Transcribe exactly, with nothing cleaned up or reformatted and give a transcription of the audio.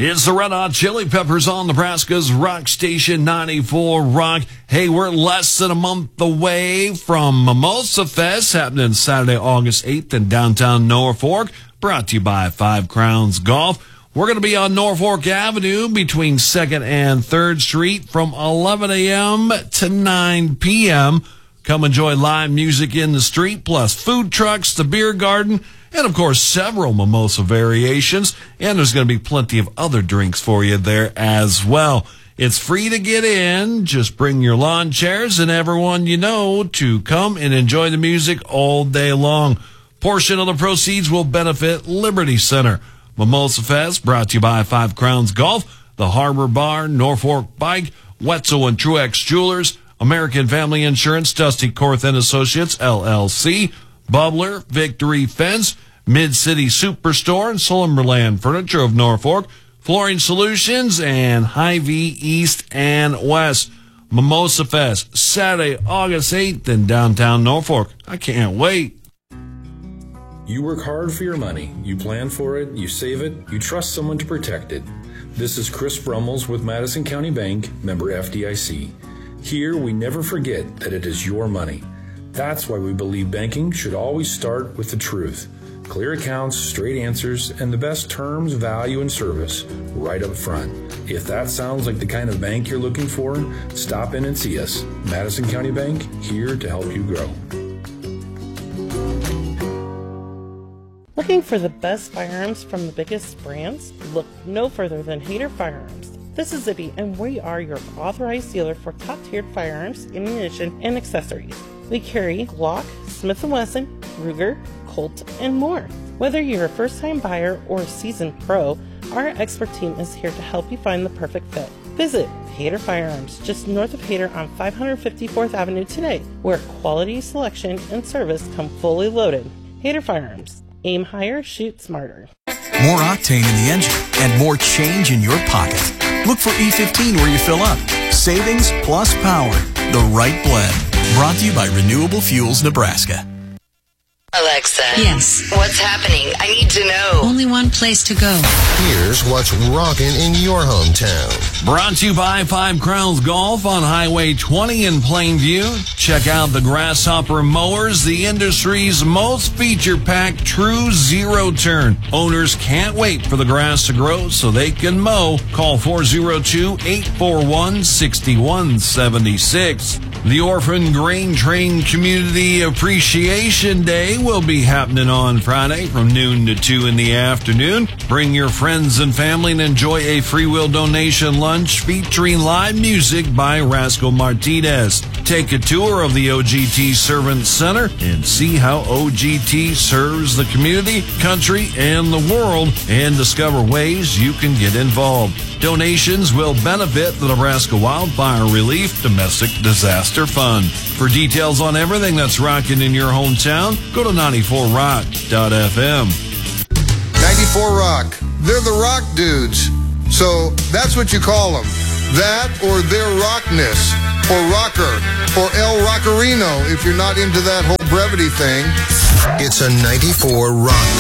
It's the Red Hot Chili Peppers on Nebraska's Rock Station ninety-four Rock. Hey, we're less than a month away from Mimosa Fest happening Saturday, August eighth in downtown Norfolk. Brought to you by Five Crowns Golf. We're going to be on Norfolk Avenue between second and third Street from eleven a.m. to nine p.m. Come enjoy live music in the street, plus food trucks, the beer garden, and, of course, several mimosa variations. And there's going to be plenty of other drinks for you there as well. It's free to get in. Just bring your lawn chairs and everyone you know to come and enjoy the music all day long. Portion of the proceeds will benefit Liberty Center. Mimosa Fest brought to you by Five Crowns Golf, the Harbor Bar, Norfolk Bike, Wetzel and Truex Jewelers, American Family Insurance, Dusty Korth and Associates, L L C, Bubbler, Victory Fence, Mid-City Superstore, and Slumberland Furniture of Norfolk, Flooring Solutions, and Hy-Vee East and West. Mimosa Fest, Saturday, August eighth in downtown Norfolk. I can't wait. You work hard for your money. You plan for it, you save it, you trust someone to protect it. This is Chris Brummels with Madison County Bank, member F D I C. Here, we never forget that it is your money. That's why we believe banking should always start with the truth. Clear accounts, straight answers, and the best terms, value, and service right up front. If that sounds like the kind of bank you're looking for, stop in and see us. Madison County Bank, here to help you grow. Looking for the best firearms from the biggest brands? Look no further than Hayter Firearms. This is Zibby, and we are your authorized dealer for top-tiered firearms, ammunition, and accessories. We carry Glock, Smith and Wesson, Ruger, Colt, and more. Whether you're a first-time buyer or a seasoned pro, our expert team is here to help you find the perfect fit. Visit Hayter Firearms, just north of Hayter on five fifty-fourth Avenue today, where quality, selection, and service come fully loaded. Hayter Firearms. Aim higher, shoot smarter. More octane in the engine and more change in your pocket. Look for E fifteen where you fill up. Savings plus power. The right blend. Brought to you by Renewable Fuels Nebraska. Alexa. Yes. What's happening? I need to know. Only one place to go. Here's what's rocking in your hometown. Brought to you by Five Crowns Golf on Highway twenty in Plainview. Check out the Grasshopper Mowers, the industry's most feature-packed true zero-turn. Owners can't wait for the grass to grow so they can mow. Call four oh two, eight four one, six one seven six. The Orphan Grain Train Community Appreciation Day will be happening on Friday from noon to two in the afternoon. Bring your friends and family and enjoy a free will donation lunch featuring live music by Rascal Martinez. Take a tour of the O G T Servant Center and see how O G T serves the community, country, and the world, and discover ways you can get involved. Donations will benefit the Nebraska Wildfire Relief Domestic Disaster Fund. For details on everything that's rocking in your hometown, go to ninety-four rock dot f m. ninety-four Rock. They're the rock dudes. So that's what you call them. That or their rockness, or rocker, or El Rockerino if you're not into that whole brevity thing. It's a ninety-four Rock